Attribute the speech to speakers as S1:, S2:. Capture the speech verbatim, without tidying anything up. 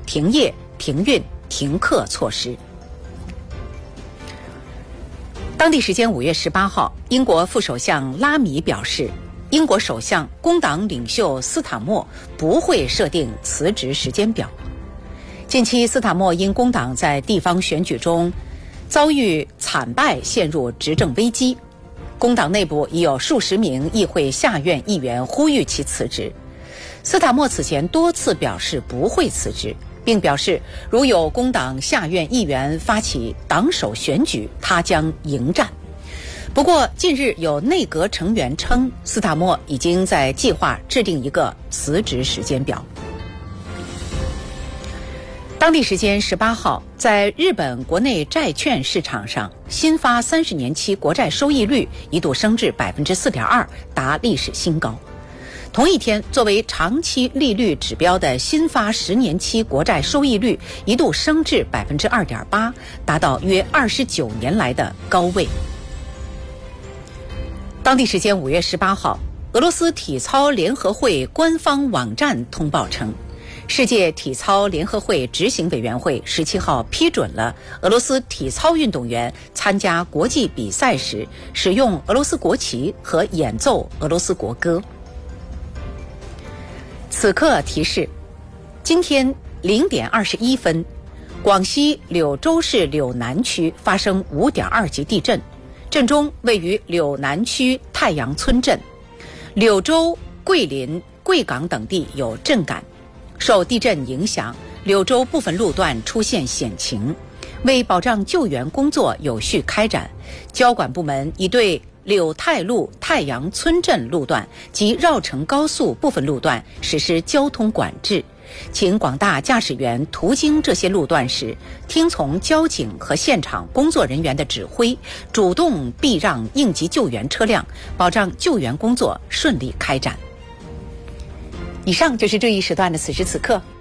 S1: 停业、停运、停课措施。当地时间五月十八号，英国副首相拉米表示，英国首相工党领袖斯塔默不会设定辞职时间表。近期，斯塔默因工党在地方选举中遭遇惨败，陷入执政危机。工党内部已有数十名议会下院议员呼吁其辞职。斯塔默此前多次表示不会辞职，并表示如有工党下院议员发起党首选举，他将迎战。不过，近日有内阁成员称，斯塔默已经在计划制定一个辞职时间表。当地时间十八号，在日本国内债券市场上，新发三十年期国债收益率一度升至百分之四点二，达历史新高。同一天，作为长期利率指标的新发十年期国债收益率一度升至百分之二点八，达到约二十九年来的高位。当地时间五月十八号，俄罗斯体操联合会官方网站通报称，世界体操联合会执行委员会十七号批准了俄罗斯体操运动员参加国际比赛时使用俄罗斯国旗和演奏俄罗斯国歌。此刻提示：今天零点二十一分，广西柳州市柳南区发生五点二级地震，震中位于柳南区太阳村镇，柳州、桂林、贵港等地有震感。受地震影响，柳州部分路段出现险情。为保障救援工作有序开展，交管部门已对柳太路太阳村镇路段及绕城高速部分路段实施交通管制，请广大驾驶员途经这些路段时，听从交警和现场工作人员的指挥，主动避让应急救援车辆，保障救援工作顺利开展。以上就是这一时段的此时此刻，